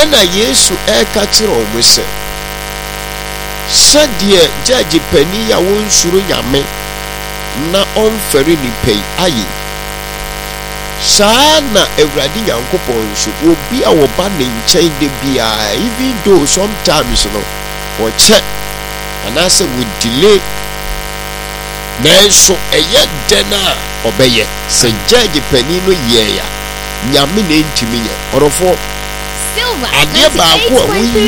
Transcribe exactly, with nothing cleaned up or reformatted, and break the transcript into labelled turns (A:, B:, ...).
A: ɛna Yesu ɛka kyerɛ ɔmo sɛ sɛdeɛ judge pani a wɔnsuro Nyame na ɔmfɛre nipa yi aye saa na Awurade Nyankopɔn nso obi a wɔba ne nkyɛn de biara, even though sometimes no wɔkyɛ anaasɛ wɔ delay nanso ɛyɛ dɛn a ɔbɛyɛ sɛ judge pani no yɛ ya Nyame na ntimi yɛ ɔrɔfo adeɛ baako a